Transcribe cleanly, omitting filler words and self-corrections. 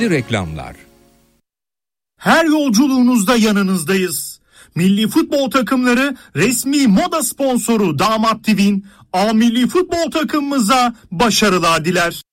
ilgili reklamlar. Her yolculuğunuzda yanınızdayız. Milli futbol takımları resmi moda sponsoru Damat TV'nin A milli futbol takımımıza başarılar diler.